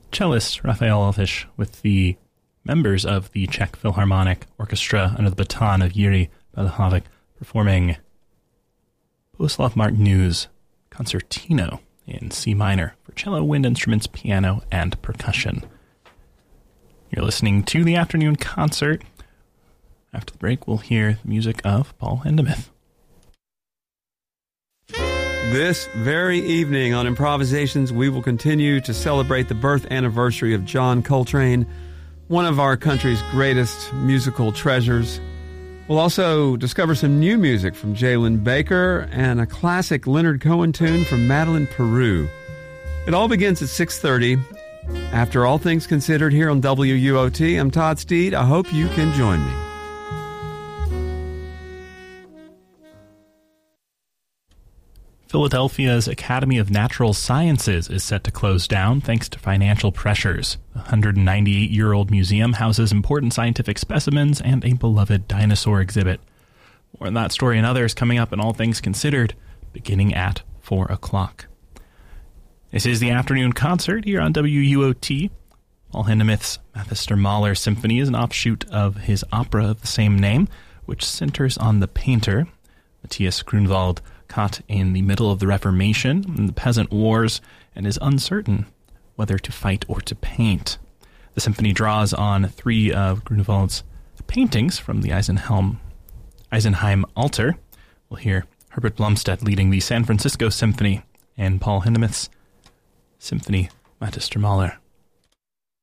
cellist Raphael Elfish with the members of the Czech Philharmonic Orchestra under the baton of Jiří Bělohlávek performing Bohuslav Martinů's Concertino in C minor for cello, wind instruments, piano, and percussion. You're listening to the afternoon concert. After the break, we'll hear the music of Paul Hindemith. This very evening on Improvisations, we will continue to celebrate the birth anniversary of John Coltrane, one of our country's greatest musical treasures. We'll also discover some new music from Jalen Baker and a classic Leonard Cohen tune from Madeleine Peru. It all begins at 6:30. After All Things Considered here on WUOT, I'm Todd Steed. I hope you can join me. Philadelphia's Academy of Natural Sciences is set to close down thanks to financial pressures. The 198-year-old museum houses important scientific specimens and a beloved dinosaur exhibit. More on that story and others coming up in All Things Considered, beginning at 4 o'clock. This is the afternoon concert here on WUOT. Paul Hindemith's Mathister Mahler Symphony is an offshoot of his opera of the same name, which centers on the painter, Matthias Grunwald, caught in the middle of the Reformation and the Peasant Wars, and is uncertain whether to fight or to paint. The symphony draws on three of Grunewald's paintings from the Eisenheim altar. We'll hear Herbert Blomstedt leading the San Francisco Symphony and Paul Hindemith's Symphony Mathister Mahler.